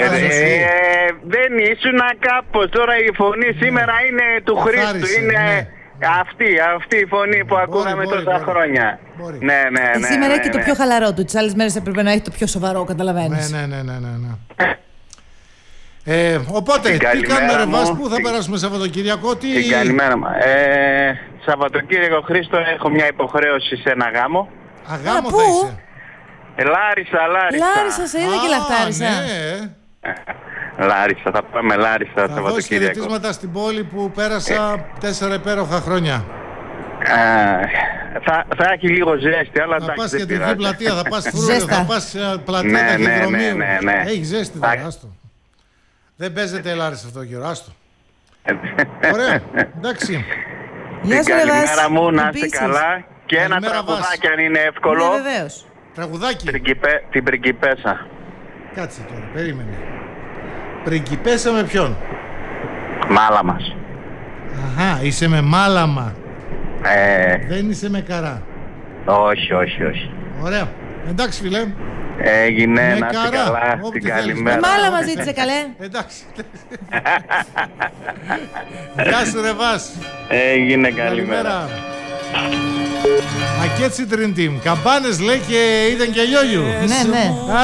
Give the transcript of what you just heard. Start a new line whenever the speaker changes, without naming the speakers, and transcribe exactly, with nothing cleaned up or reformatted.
Δεν ήσουν κάπως. Τώρα η φωνή σήμερα είναι του Χρήστου. Είναι αυτή, αυτή η φωνή που ακούγαμε τόσα χρόνια. Ναι, ναι, ναι.
Σήμερα έχει και το πιο χαλαρό του. Τις άλλες μέρες έπρεπε να έχει το πιο σοβαρό, καταλαβαίνεις.
Ναι, ναι, ναι, ναι, ναι. Ε, οπότε, τι κάνουμε ρε Βάς, πού θα περάσουμε Σαββατοκυριακό, τι...
Την καλημέρα μου. Ε, Σαββατοκύριακο Χρήστο, έχω μια υποχρέωση σε ένα γάμο.
Α, γάμο θα είσαι.
Ε, Λάρισα, Λάρισα.
Λάρισα, σε είδα και λαχτάρισα.
Ναι.
Λάρισα, θα πάμε Λάρισα
θα
Σαββατοκύριακο. Θα
δώσει χαιρετίσματα στην πόλη που πέρασα ε. τέσσερα υπέροχα χρόνια.
Ε, θα, θα έχει λίγο ζέστη, αλλά
θα
εντάξει,
πας για την πλατεία, θα πας Φρούριο, θα πας πλατεία
ναι,
ταχυδρομείου.
Ναι, ναι, ναι, ναι.
Έχει ζέστη τώρα, άστο. Δεν παίζεται Λάρισα αυτό το καιρό, άστο. Ωραία, εντάξει.
Την καλημέρα μου, να είστε καλά. Και ένα τραγουδάκι αν είναι εύκολο.
Ναι, βεβαίως.
Τραγουδάκι.
Πριγκιπέ, την Πριγκιπέσα.
Κάτσε τώρα, περίμενε. Πριγκιπέσα με ποιον?
Μάλαμας.
Αχα, είσαι με Μάλαμα.
Ε...
Δεν είσαι με Καρά.
Όχι, όχι, όχι.
Ωραία. Εντάξει φίλε.
Έγινε με να είστε καλά. Την καλημέρα.
Με Μάλαμα ζήτησε καλέ.
Εντάξει. Γεια σου ρε Βάς.
Έγινε καλημέρα.
Ακέτσι Dream Team. Καμπάνες λέει και ήταν και λιόλιου.
Ναι, ναι.